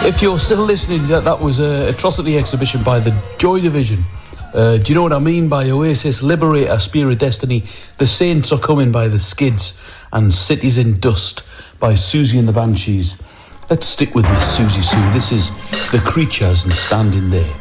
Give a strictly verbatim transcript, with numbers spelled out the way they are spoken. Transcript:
If you're still listening, that, that was a atrocity exhibition by the Joy Division. Uh, do you know what I mean by Oasis, Liberator, Spear of Destiny? The Saints Are Coming by the Skids, and Cities in Dust by Susie and the Banshees. Let's stick with Miss Susie Sue. This is The Creatures and Standing There.